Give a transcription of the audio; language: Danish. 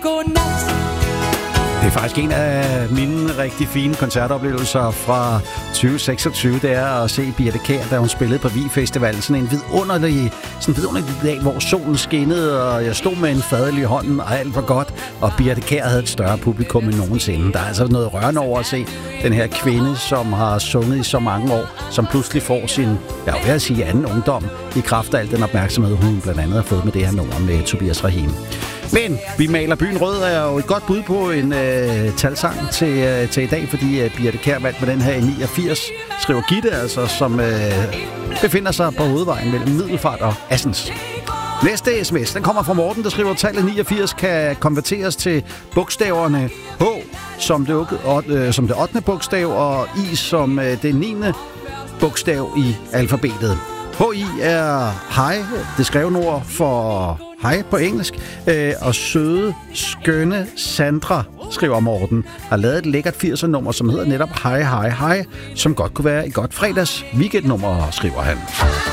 Godnat. Det er faktisk en af mine rigtig fine koncertoplevelser fra 2026. Det er at se Birthe Kjær, da hun spillede på Vig Festival. Sådan en vidunderlig dag, hvor solen skinnede, og jeg stod med en fadøl i hånden, og alt var godt. Og Birthe Kjær havde et større publikum end nogensinde. Der er altså noget rørende over at se den her kvinde, som har sunget i så mange år, som pludselig får sin, jeg vil sige, anden ungdom i kraft af al den opmærksomhed, hun blandt andet har fået med det her nummer med Tobias Rahim. Men Vi maler byen rød er jo et godt bud på en talsang til i dag, fordi Birthe Kjær valgt med den her i 89, skriver Gitte, altså, som befinder sig på hovedvejen mellem Middelfart og Assens. Næste sms, den kommer fra Morten, der skriver, tallet 89 kan konverteres til bogstaverne H som det 8. bogstav, og I som det 9. bogstav i alfabetet. H-I er hej, det skrevnord for hej på engelsk, og søde, skønne Sandra, skriver Morten, har lavet et lækkert 80'er-nummer, som hedder netop Hej, hej, hej, som godt kunne være et godt fredags weekendnummer, skriver han.